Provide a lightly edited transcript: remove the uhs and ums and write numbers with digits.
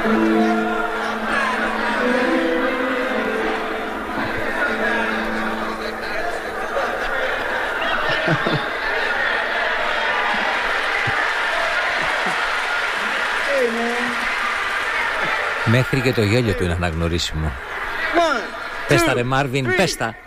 Μέχρι και το γέλιο του είναι αναγνωρίσιμο. Πες τα ρε Μάρβιν, πες τα.